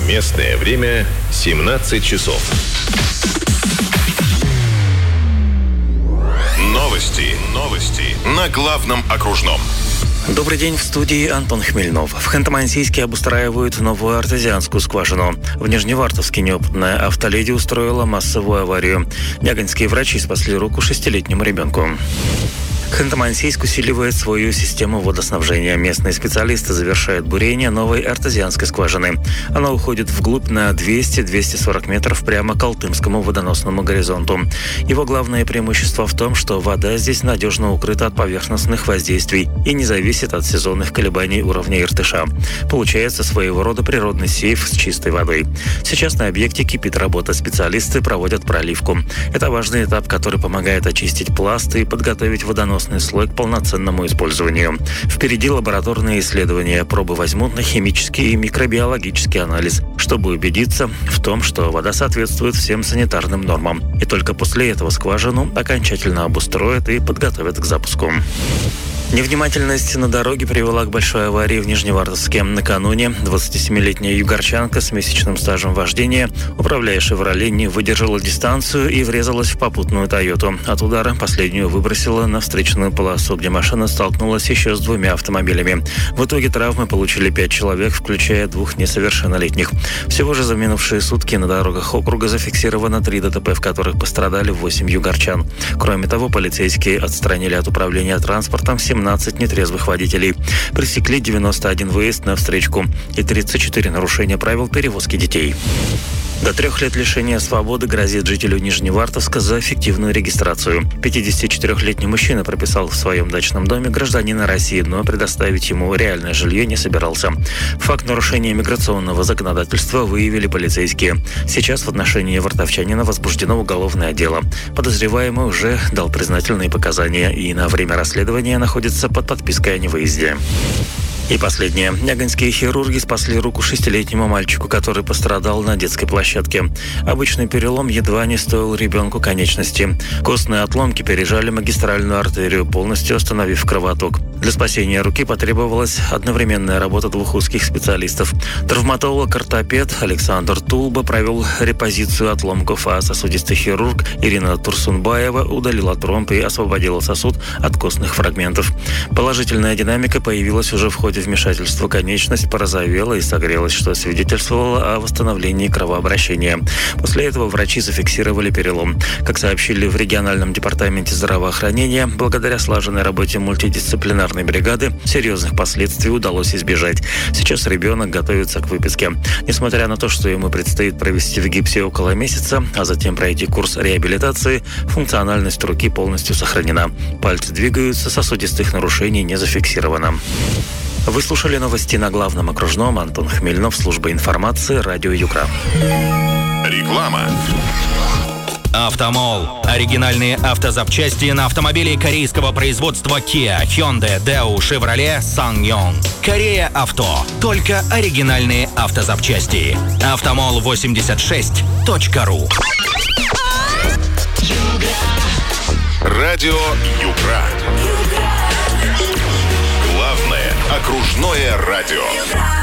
Местное время 17 часов. Новости на главном окружном. Добрый день, в студии Антон Хмельнов. В Ханты-Мансийске обустраивают новую артезианскую скважину. В Нижневартовске неопытная автоледи устроила массовую аварию. Нягонские врачи спасли руку 6-летнему ребенку. Ханты-Мансийск усиливает свою систему водоснабжения. Местные специалисты завершают бурение новой артезианской скважины. Она уходит вглубь на 200-240 метров прямо к Алтымскому водоносному горизонту. Его главное преимущество в том, что вода здесь надежно укрыта от поверхностных воздействий и не зависит от сезонных колебаний уровня Иртыша. Получается своего рода природный сейф с чистой водой. Сейчас на объекте кипит работа. Специалисты проводят проливку. Это важный этап, который помогает очистить пласт и подготовить водоносный слой к полноценному использованию. Впереди лабораторные исследования. Пробы возьмут на химический и микробиологический анализ, чтобы убедиться в том, что вода соответствует всем санитарным нормам. И только после этого скважину окончательно обустроят и подготовят к запуску. Невнимательность на дороге привела к большой аварии в Нижневартовске. Накануне 27-летняя югорчанка с месячным стажем вождения, управляя «Шевроле», не выдержала дистанцию и врезалась в попутную «Тойоту». От удара последнюю выбросила на встречную полосу, где машина столкнулась еще с 2 автомобилями. В итоге травмы получили 5 человек, включая 2 несовершеннолетних. Всего же за минувшие сутки на дорогах округа зафиксировано 3 ДТП, в которых пострадали 8 югорчан. Кроме того, полицейские отстранили от управления транспортом 17 нетрезвых водителей. Пресекли 91 выезд на встречку и 34 нарушения правил перевозки детей. До 3 лет лишения свободы грозит жителю Нижневартовска за фиктивную регистрацию. 54-летний мужчина прописал в своем дачном доме гражданина России, но предоставить ему реальное жилье не собирался. Факт нарушения миграционного законодательства выявили полицейские. Сейчас в отношении вартовчанина возбуждено уголовное дело. Подозреваемый уже дал признательные показания и на время расследования находится под подпиской о невыезде. И последнее. Нягонские хирурги спасли руку 6-летнему мальчику, который пострадал на детской площадке. Обычный перелом едва не стоил ребенку конечности. Костные отломки пережали магистральную артерию, полностью остановив кровоток. Для спасения руки потребовалась одновременная работа 2 узких специалистов. Травматолог-ортопед Александр Тулба провел репозицию отломков, а сосудистый хирург Ирина Турсунбаева удалила тромб и освободила сосуд от костных фрагментов. Положительная динамика появилась уже в ходе вмешательства. Конечность порозовела и согрелась, что свидетельствовало о восстановлении кровообращения. После этого врачи зафиксировали перелом. Как сообщили в региональном департаменте здравоохранения, благодаря слаженной работе мультидисциплинарной бригады серьезных последствий удалось избежать. Сейчас ребенок готовится к выписке. Несмотря на то, что ему предстоит провести в гипсе около месяца, а затем пройти курс реабилитации, функциональность руки полностью сохранена. Пальцы двигаются, сосудистых нарушений не зафиксировано. Вы слушали новости на главном окружном. Антон Хмельнов, служба информации, радио Югра. Реклама. Автомол. Оригинальные автозапчасти на автомобили корейского производства Kia, Hyundai, Daewoo, Chevrolet, SsangYong. Корея Авто. Только оригинальные автозапчасти. Автомол86.ру. Радио Югра. Главное окружное радио.